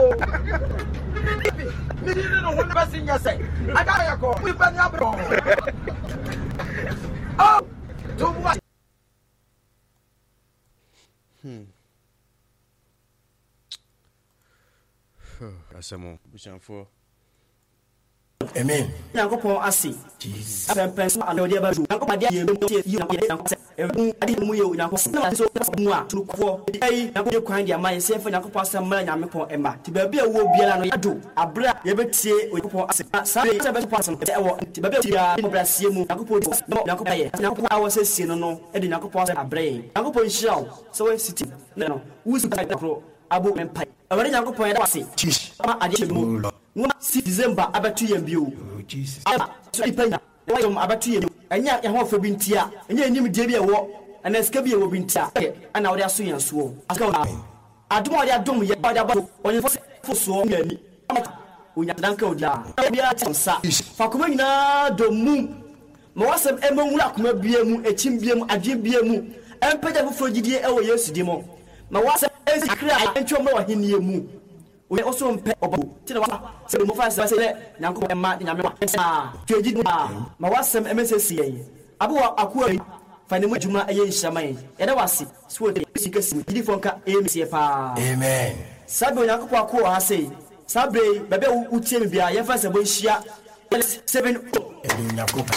Me didn't know what person you say. I got a call. We been up. Oh, to what? Asamo, Bishanfo. Amen. Yankopon ase. Jesus. Apenpenso ande odi abaju. Yankopon dia yem you adi mu ye Yankopon. Na so mu a tukwo. Ai Yankopon kwan dia man se fa Yankopon asemmala Nyamepon emba. Ti ba bia wo biara no yado. Abra ye betie Yankopon ase. Sa be se be pass no te ewo. Ti ba bia dia mo brasie mu. Yankopon ye. Yankopon awo se sie no e de Yankopon ase abre. Yankopon hiraw. So we city. No. Wusu ta pro abo mempai. Awari Yankopon da wase. Ama ade mu. No December abatu yambio. Oh Jesus. So ipanya. Why abatu yambio. Anya ya ho fa bintia. Anya enim die bi ewo. Ana ska bi ewo bintia. Ana wode aso yanso. Aska adom wode adom ye wode abato. Onye fo so ngani. Onya danka odia. Bia chansa. Fa kuma nyina domu. Ma wasem emanwura akoma bia mu, echim bia mu, adwe bia mu. Empeja foforo gidie ewo Yesu di mo. Ma wasem ezikra entwo mo wahenie mu. We also mpe obo tina wa se mo fa se le Nyankopon ma Nyame wa tweji ma wasem MSC yen abo akua fa ne mo adwuma eye nhyaman ye da wase so de sikasi gidi fonka emsie pa amen. sabe Nyankopon akua ha sei sabe bebe utie me bia ye fa se bo hia 7 Nyankopon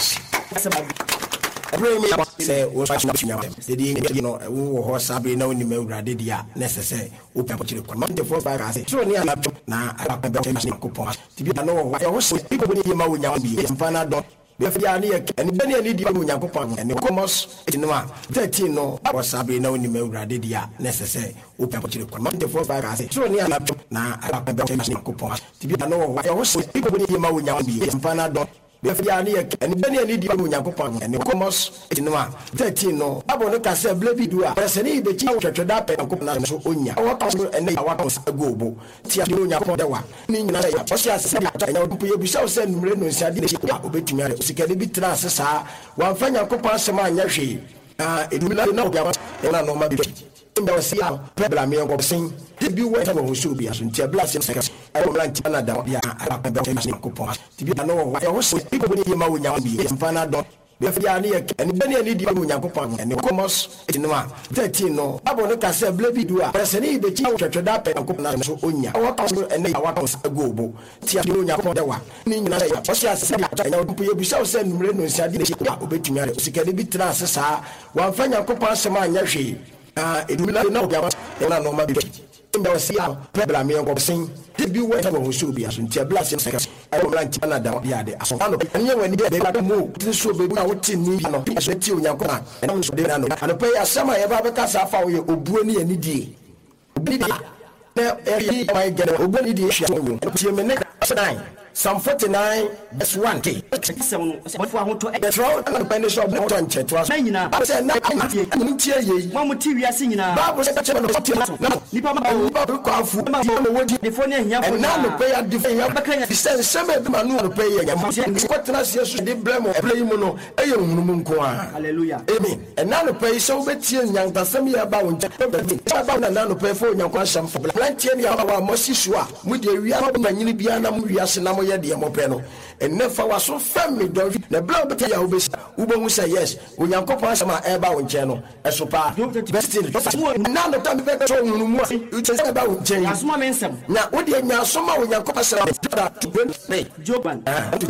Abraham say o fa na chinya de di no wo ho sabe na oni mawurade dia necessary o pa chire kwa man de for ba ka say so ni ala na ala pa be na Nyankopon ti bi na wo wa ho so people ni ma wo nya bi mfa na don be fi ya ni ani di wo Nyankopon ene komos etinwa 13 no wo sabe na oni mawurade dia necessary o pa chire kwa man de for ba ka say so ni ala na ala pa be na Nyankopon ti bi na wo wa ho so people ni ma wo nya bi mfa na don Befia ni ani di mu Nyankopon ene komos etinwa 13 no abo no ka se blebi du a preseni be chi twetwe da pe Nyankopon na so onya o ka so ene ya wa ka so agobo ti a ni Nyankopon de wa ni nyina ya o sia se ya nya o ye bisa o se numre no sia de ya obetumi are o sikade bi tra se sa wa fa Nyankopon asema anya hwe edumina na obi aba na no ma bi mba o sia problem me ngo sin bi we ta no so bi aso ntia blast se I will like Canada. Yeah, I have coupon. To be no, I also people with you, Mawunya, and Fanado. Befia ni and any di mu Nyankopon and komos etinwa 13 no abo no ka se blebi du a preseni be chi twetwe da pe Nyankopon na so onya o ka so ene ya wa ka so agobo ti a no Nyankopon da wa ni nyina ya o sia se ya nya o mpo ye bi so se numre no sia de ya obetumi are sikade bi tra se sa wa fa Nyankopon asema anya hwe edumina na obi aba na no ma bi mba o sia problem me ngo sin bi we ta no so bi aso ntia blast se I will like Canada. Yeah, they are so fun. And you when they are move to so be out in me, no, I said to Yankona, and I'm so there. And the pay a summer ever because I found you, Ubuni and Nidi. I get a Ubuni, Psalm 49, verse 1. That's right. I'm going to shop no time. I said, I'm tear ye. One material singing. Bible said, and now the pay at the he said, some of them are not paying. What last year should they blame or play mono? Hallelujah. Amen. And now the pay so better young than some year about nano pay for young question for plenty of our Mosiswa. With the real Biana Murias. Diamopeno and never was so family don't the blood but ya Ubo say yes we Nyankopon sama eba on channel esopa best now the time better so you just about change asoma mensem na wo de nya asoma we Nyankopon sama Joban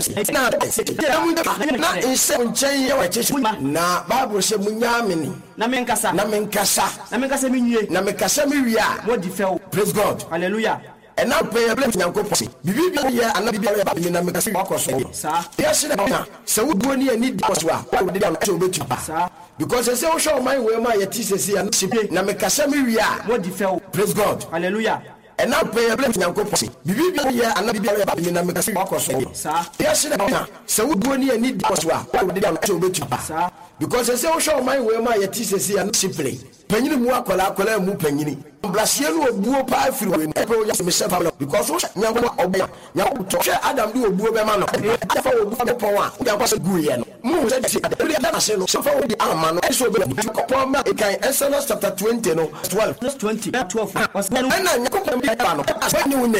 na in change ya wache na Bible say munyamini na menkasa minye na mekasa mi wia what the fell praise God hallelujah. And now pay a blessing and copy. Bibi here and not be in a mechanic workers. Yes, so we do need to because I say, oh, show my way, my TCC and Sipi, Namekasami, what the fell. Praise God. Hallelujah. And now pay a blessing and copy. Bibi here and not be in a mechanic workers. Yes, so we do need to because I say, oh, show my way, my TCC and Sipi. Penny Muakola, mu penny. Blasiano buo pa afiri we e ya me sefa because nyanko obo nyanko to Adam do obuo be ma no afa obuo be pon a ya kwaso guye no mu se de e da se no so fa we di ama no e so be ko ma e kan Exodus chapter 20 no 12 was 20 12 was na nyanko be ba no